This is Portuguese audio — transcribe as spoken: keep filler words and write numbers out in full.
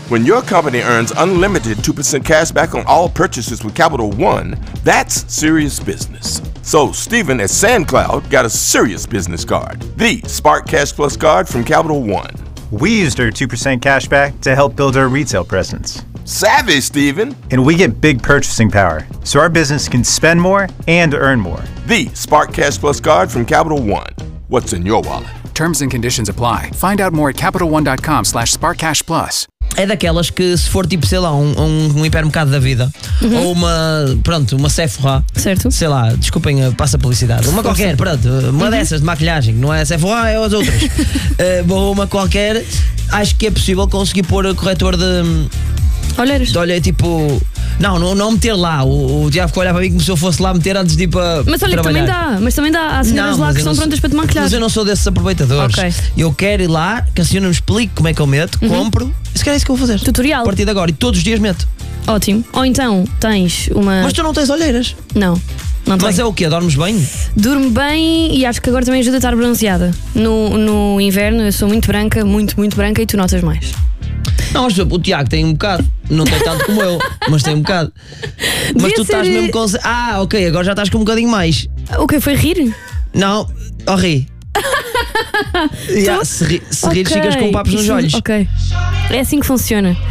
When your company earns unlimited two percent cash back on all purchases with Capital One, that's serious business. So Stephen at SandCloud got a serious business card, the Spark Cash Plus card from Capital One. We used our two percent cash back to help build our retail presence. Savvy, Stephen. And we get big purchasing power, so our business can spend more and earn more. The Spark Cash Plus card from Capital One. What's in your wallet? Terms and conditions apply. Find out more at CapitalOne.com slash SparkCashPlus. É daquelas que se for tipo, sei lá, um, um, um hipermercado da vida, uhum. ou uma, pronto, uma Sephora, certo. Sei lá, desculpem a passa publicidade, uma qualquer, pronto, uma uhum. dessas de maquilhagem, não é Sephora, é as outras. uh, ou uma qualquer, acho que é possível conseguir pôr corretor de olheiras. De olha, tipo, não, não, não meter lá. O, o Tiago ficou a olhar para mim como se eu fosse lá meter antes de ir para. Mas olha, trabalhar. também dá, mas também dá. Há senhoras não, lá que estão prontas para te maquilhar. Mas eu não sou desses aproveitadores. Okay. Eu quero ir lá, que a senhora me explique como é que eu meto, uhum. compro. Se calhar é isso que eu vou fazer. Tutorial. A partir de agora, e todos os dias meto. Ótimo. Ou então tens uma. Mas tu não tens olheiras? Não. Não Mas tenho. é o quê? Dormes bem? Durmo bem e acho que agora também ajuda a estar bronzeada. No, no inverno eu sou muito branca, muito, muito branca e tu notas mais. Não, o Tiago tem um bocado. Não tem tanto como eu, mas tem um bocado. Mas Devia tu estás ser... mesmo com. Ah, ok, agora já estás com um bocadinho mais. O que foi rir? Não, oh, ri. yeah, se ri, se okay. rires, ficas com papos nos olhos. Ok. É assim que funciona.